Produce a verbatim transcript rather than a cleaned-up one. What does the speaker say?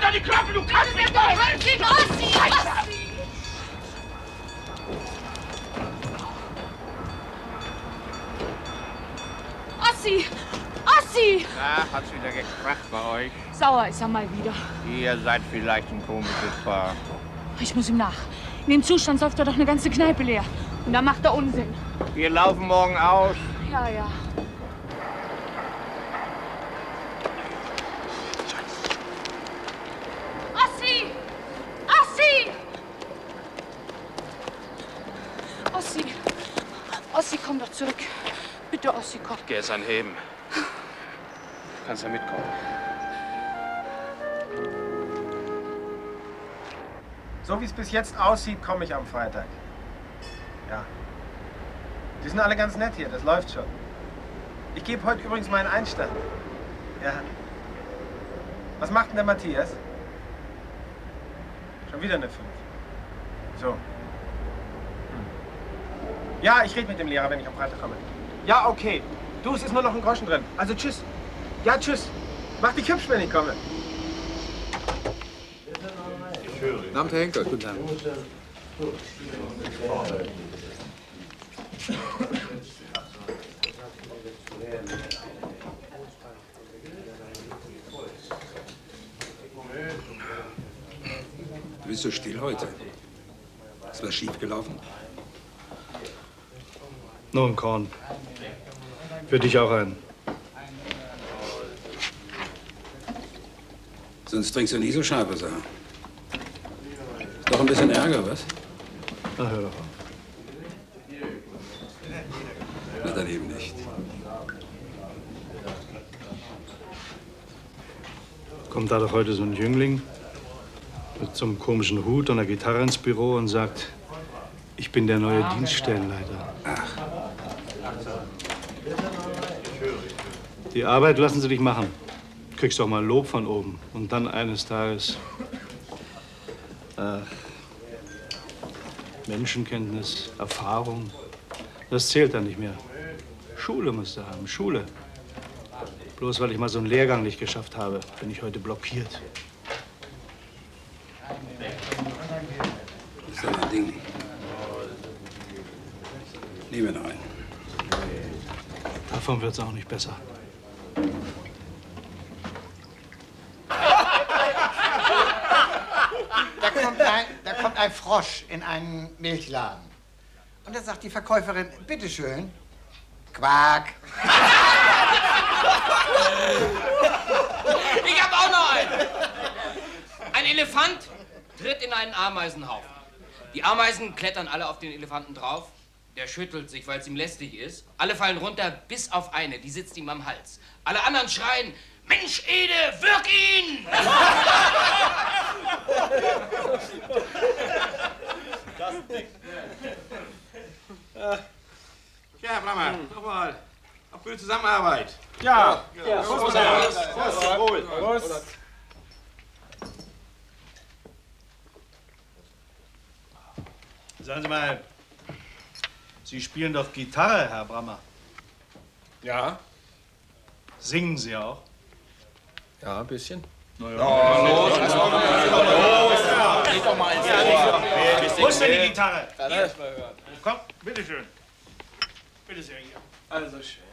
an die Klappe, du kannst nicht mal! Ossi, Ossi! Ossi! Ossi! Na, hat's wieder gekracht bei euch? Sauer ist er mal wieder. Ihr seid vielleicht ein komisches Paar. Ich muss ihm nach. In dem Zustand säuft er doch eine ganze Kneipe leer. Und da macht er Unsinn. Wir laufen morgen aus. Ja, ja. Ossi! Ossi! Ossi! Ossi, komm doch zurück. Bitte, Ossi, komm. Geh jetzt anheben. Du kannst ja mitkommen. So wie es bis jetzt aussieht, komme ich am Freitag. Ja. Die sind alle ganz nett hier, das läuft schon. Ich gebe heute übrigens meinen Einstand. Ja. Was macht denn der Matthias? Schon wieder eine fünf. So. Hm. Ja, ich rede mit dem Lehrer, wenn ich am Freitag komme. Ja, okay. Du, es ist nur noch ein Groschen drin. Also tschüss. Ja, tschüss. Mach dich hübsch, wenn ich komme. Guten Abend, Herr Henkel. Guten Abend. Du bist so still heute. Ist was schiefgelaufen? Nur ein Korn. Für dich auch einen. Sonst trinkst du nie so scharfe Sachen. Ist doch ein bisschen Ärger, was? Na, hör doch auf. Na, dann eben nicht. Kommt da doch heute so ein Jüngling mit so einem komischen Hut und einer Gitarre ins Büro und sagt, ich bin der neue Dienststellenleiter. Ach. Die Arbeit lassen sie dich machen. Kriegst doch mal Lob von oben. Und dann eines Tages äh, Menschenkenntnis, Erfahrung, das zählt dann nicht mehr. Schule musst du haben, Schule. Bloß weil ich mal so einen Lehrgang nicht geschafft habe, bin ich heute blockiert. Das ist doch ein Ding. Nehmen wir noch einen. Davon wird's auch nicht besser. Da kommt, ein, da kommt ein Frosch in einen Milchladen. Und da sagt die Verkäuferin, bitteschön. Quack. Ich hab auch noch einen. Ein Elefant tritt in einen Ameisenhaufen. Die Ameisen klettern alle auf den Elefanten drauf. Der schüttelt sich, weil es ihm lästig ist. Alle fallen runter, bis auf eine. Die sitzt ihm am Hals. Alle anderen schreien, Mensch, Ede, wirk ihn! Das Ding. Ja, Herr Brammer, nochmal. Auf gute Zusammenarbeit. Ja. Ja. Prost. Prost. Prost. Prost. Sagen Sie mal, Sie spielen doch Gitarre, Herr Brammer. Ja. Singen Sie auch? Ja, ein bisschen. Na ja. Oh, los, los, los. Geht doch mal ins Wo ist denn die Gitarre? Lass mal hören. Komm, bitteschön. Bitte sehr hier. Also schön.